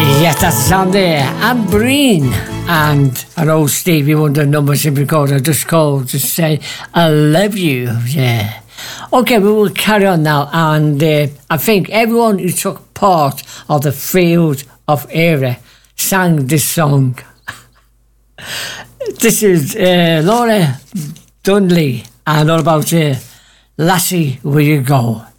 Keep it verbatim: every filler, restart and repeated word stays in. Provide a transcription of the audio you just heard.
Yes, that's on there. And Breen and an old Stevie Wonder number simply called, I just called to say I love you. Yeah. Okay, we will carry on now, and uh, I think everyone who took part of the Field of Era sang this song. This is uh, Laura Dudley and all about uh, Lassie, Where You Go.